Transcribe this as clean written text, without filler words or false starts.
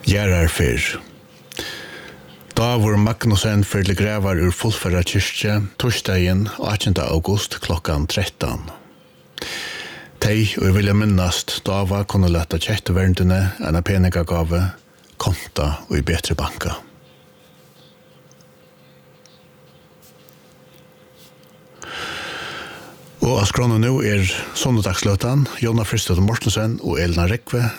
Gjerar fyrr. Davor Magnussen fyrir grevar ur fullferra kyrkje, torsdagen 18. august klokkan 13. Tei og vilja minnast Dava kunne leta kjetteverndene enn a peningagave, konta og i betre banka. Og av skråna nu sonndagsløtan, Jonna Fristad Mortensen og Elna Rekve